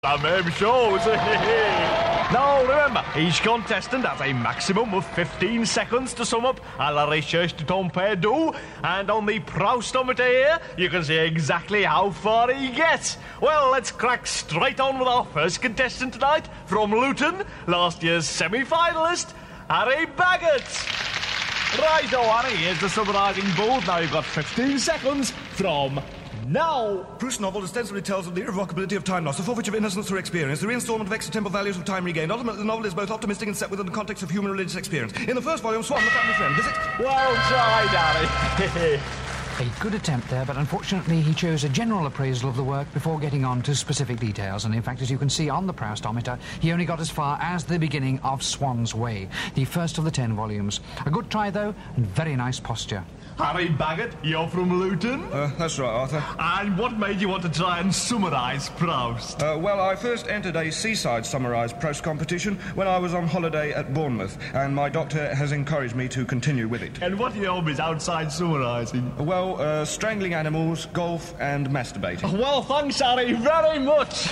Même chose. Now remember, each contestant has a maximum of 15 seconds to sum up à la recherche de ton perdue, and on the Proustometer here, you can see exactly how far he gets. Well, let's crack straight on with our first contestant tonight, from Luton, last year's semi-finalist, Harry Baggett. Righto, Harry, here's the summarising board. Now you've got 15 seconds from now. Proust's novel ostensibly tells of the irrevocability of time loss, the forfeiture of innocence through experience, the reinstalment of extra-temporal values of time regained. Ultimately, the novel is both optimistic and set within the context of human religious experience. In the first volume, Swan, the family friend, visits... Well tried, Harry. A good attempt there, but unfortunately he chose a general appraisal of the work before getting on to specific details. And in fact, as you can see on the Proustometer, he only got as far as the beginning of Swan's Way, the first of the 10 volumes. A good try, though, and very nice posture. Harry Baggett, you're from Luton? That's right, Arthur. And what made you want to try and summarise Proust? Well, I first entered a seaside summarised Proust competition when I was on holiday at Bournemouth, and my doctor has encouraged me to continue with it. And what are your hobbies outside summarising? Well, strangling animals, golf, and masturbating. Well, thanks, Harry, very much.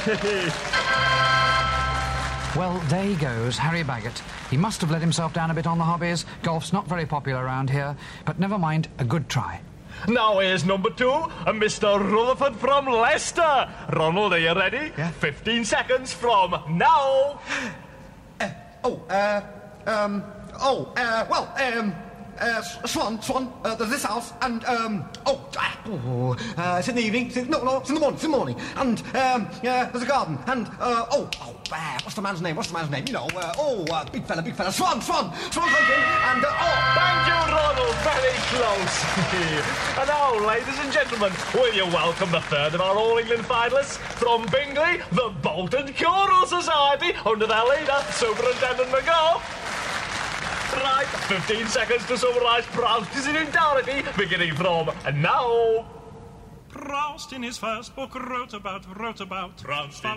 Well, there he goes, Harry Baggett. He must have let himself down a bit on the hobbies. Golf's not very popular around here, but never mind, a good try. Now here's number 2, Mr. Rutherford from Leicester. Ronald, are you ready? Yeah. 15 seconds from now. Swan, there's this house, and, it's in the evening, it's in the morning, and, there's a garden, and, what's the man's name, you know, big fella, Swan hunting, and, Thank you, Ronald, very close. And now, ladies and gentlemen, will you welcome the third of our All-England finalists from Bingley, the Bolton Choral Society, under their leader, Superintendent McGough. Right, 15 seconds to summarise Proust in entirety, beginning from now. Proust in his first book wrote about Proust.